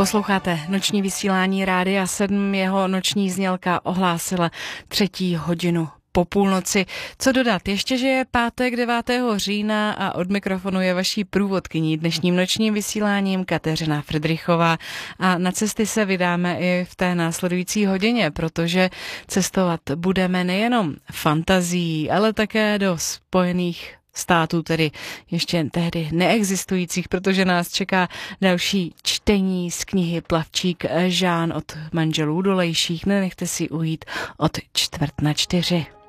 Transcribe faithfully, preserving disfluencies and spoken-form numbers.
Posloucháte noční vysílání Rádia sedm, jeho noční znělka ohlásila třetí hodinu po půlnoci. Co dodat? Ještě, že je pátek devátého října a od mikrofonu je vaší průvodkyní dnešním nočním vysíláním Kateřina Fridrichová. A na cesty se vydáme i v té následující hodině, protože cestovat budeme nejenom fantazí, ale také do Spojených států, tedy ještě tehdy neexistujících, protože nás čeká další čtení z knihy Plavčík Žán od manželů Dolejších. Nenechte si ujít od čtvrt na čtyři.